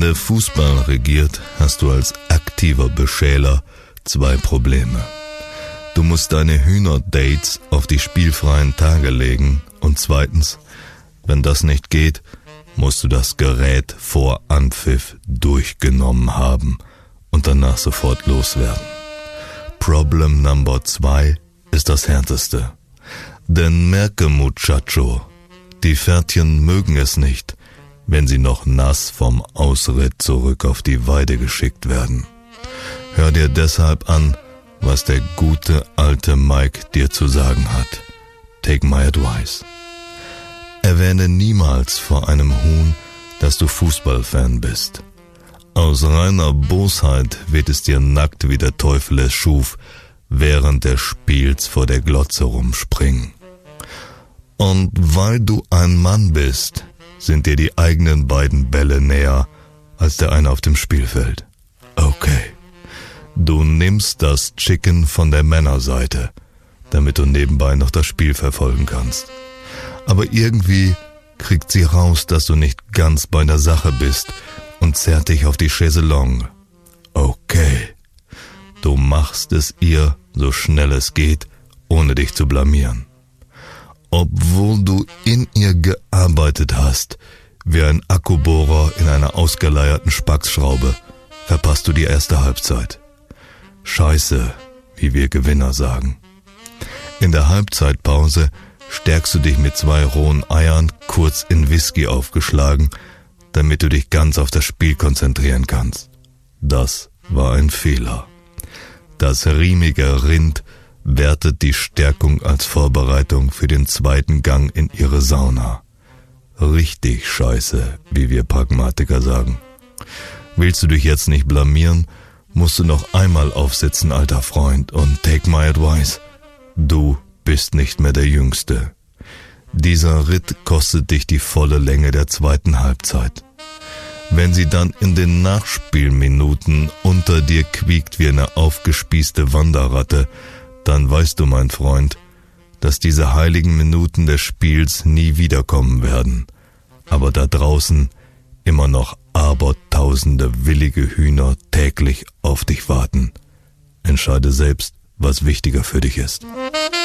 Wenn der Fußball regiert, hast du als aktiver Beschäler 2 Probleme. Du musst deine Hühnerdates auf die spielfreien Tage legen und zweitens, wenn das nicht geht, musst du das Gerät vor Anpfiff durchgenommen haben und danach sofort loswerden. Problem Number 2 ist das härteste. Denn merke, Muchacho, die Pferdchen mögen es nicht, wenn sie noch nass vom Ausritt zurück auf die Weide geschickt werden. Hör dir deshalb an, was der gute alte Mike dir zu sagen hat. Take my advice. Erwähne niemals vor einem Huhn, dass du Fußballfan bist. Aus reiner Bosheit wird es dir nackt, wie der Teufel es schuf, während des Spiels vor der Glotze rumspringen. Und weil du ein Mann bist, sind dir die eigenen beiden Bälle näher als der eine auf dem Spielfeld. Okay, du nimmst das Chicken von der Männerseite, damit du nebenbei noch das Spiel verfolgen kannst. Aber irgendwie kriegt sie raus, dass du nicht ganz bei der Sache bist und zerrt dich auf die Chaiselongue. Okay, du machst es ihr so schnell es geht, ohne dich zu blamieren. Obwohl du in ihr gearbeitet hast, wie ein Akkubohrer in einer ausgeleierten Spacksschraube, verpasst du die erste Halbzeit. Scheiße, wie wir Gewinner sagen. In der Halbzeitpause stärkst du dich mit 2 rohen Eiern kurz in Whisky aufgeschlagen, damit du dich ganz auf das Spiel konzentrieren kannst. Das war ein Fehler. Das riemige Rind wertet die Stärkung als Vorbereitung für den zweiten Gang in ihre Sauna. Richtig scheiße, wie wir Pragmatiker sagen. Willst du dich jetzt nicht blamieren, musst du noch einmal aufsitzen, alter Freund, und take my advice. Du bist nicht mehr der Jüngste. Dieser Ritt kostet dich die volle Länge der zweiten Halbzeit. Wenn sie dann in den Nachspielminuten unter dir quiekt wie eine aufgespießte Wanderratte, dann weißt du, mein Freund, dass diese heiligen Minuten des Spiels nie wiederkommen werden, aber da draußen immer noch abertausende willige Hühner täglich auf dich warten. Entscheide selbst, was wichtiger für dich ist.